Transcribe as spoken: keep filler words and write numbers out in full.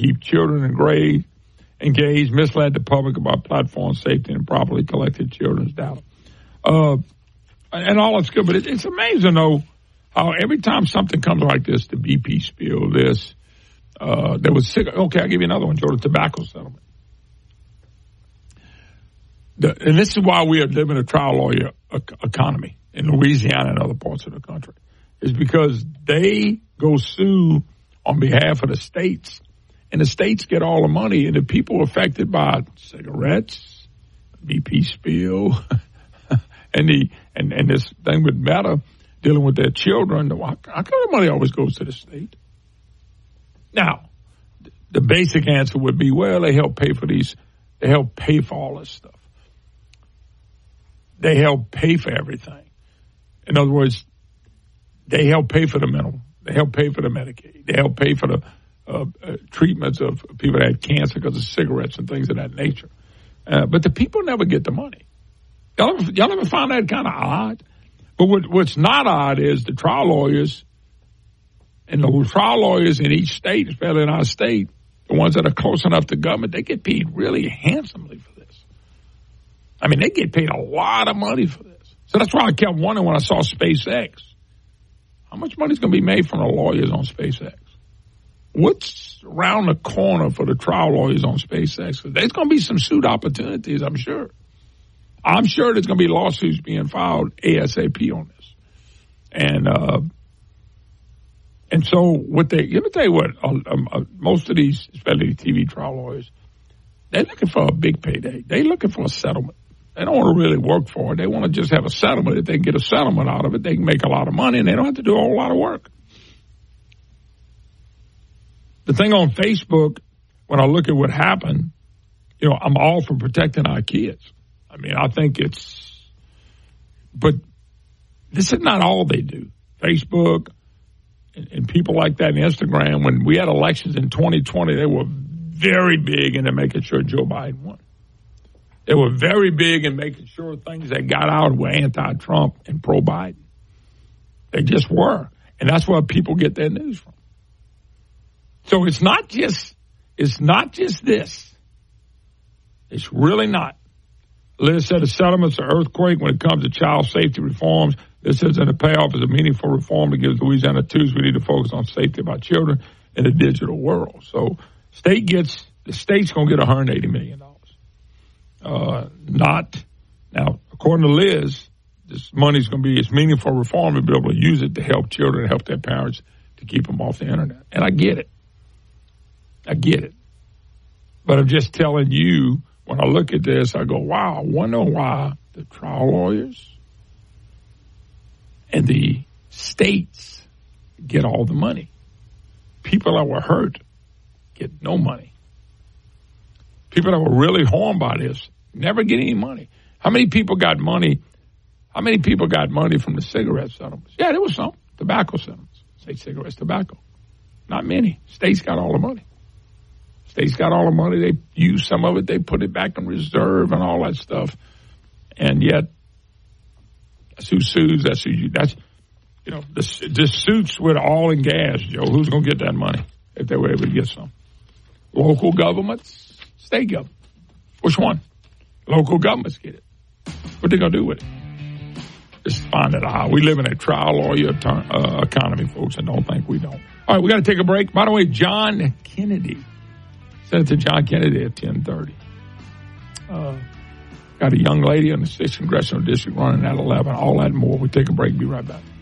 keep children engaged, engaged, misled the public about platform safety, and improperly collected children's data. Uh, and all that's good, but it, it's amazing, though, how every time something comes like this, the B P spill, this, uh, there was, okay, I'll give you another one, Joe, the tobacco settlement. The, and this is why we are living a trial lawyer economy in Louisiana and other parts of the country, is because they go sue on behalf of the states, and the states get all the money, and the people affected by cigarettes, B P spill, and the and, and this thing with Meta dealing with their children, how come the money always goes to the state? Now, the basic answer would be, well, they help pay for these, they help pay for all this stuff. They help pay for everything. In other words, they help pay for the mental. They help pay for the Medicaid. They help pay for the uh, uh, treatments of people that had cancer because of cigarettes and things of that nature. Uh, but the people never get the money. Y'all ever, y'all ever find that kind of odd? But what, what's not odd is the trial lawyers and the trial lawyers in each state, especially in our state, the ones that are close enough to government, they get paid really handsomely for this. I mean, they get paid a lot of money for this. So that's why I kept wondering when I saw SpaceX, how much money is going to be made from the lawyers on SpaceX? What's around the corner for the trial lawyers on SpaceX? There's going to be some suit opportunities, I'm sure. I'm sure there's going to be lawsuits being filed ASAP on this. And uh, and so what they, let me tell you what, uh, uh, most of these, especially T V trial lawyers, they're looking for a big payday. They're looking for a settlement. They don't want to really work for it. They want to just have a settlement. If they can get a settlement out of it, they can make a lot of money, and they don't have to do a whole lot of work. The thing on Facebook, when I look at what happened, you know, I'm all for protecting our kids. I mean, I think it's, but this is not all they do. Facebook and, and people like that, and Instagram, when we had elections in twenty twenty, they were very big into making sure Joe Biden won. They were very big in making sure things that got out were anti-Trump and pro-Biden. They just were. And that's where people get their news from. So it's not just, it's not just this. It's really not. Liz said the settlement's an earthquake when it comes to child safety reforms. This isn't a payoff, it's a meaningful reform that gives Louisiana tools. We need to focus on safety of our children in the digital world. So state gets, the state's going to get one hundred eighty million dollars. Uh, not, now, according to Liz, this money's going to be, it's meaningful reform and be able to use it to help children and help their parents to keep them off the internet. And I get it. I get it. But I'm just telling you, when I look at this, I go, wow, I wonder why the trial lawyers and the states get all the money. People that were hurt get no money. People that were really harmed by this never get any money. How many people got money? How many people got money from the cigarette settlements? Yeah, there was some. Tobacco settlements. Say cigarettes, tobacco. Not many. States got all the money. States got all the money. They used some of it. They put it back in reserve and all that stuff. And yet, that's who sues. That's who you, that's, you know, this, this suits with oil and gas, Joe. Who's going to get that money if they were able to get some? Local governments, state government. Which one? Local governments get it. What they going to do with it? Just find it out. We live in a trial lawyer turn, uh, economy, folks, and don't think we don't. All right, we got to take a break. By the way, John Kennedy. Senator John Kennedy at ten thirty. Uh, got a young lady in the sixth Congressional District running at eleven. All that and more. We take a break. Be right back.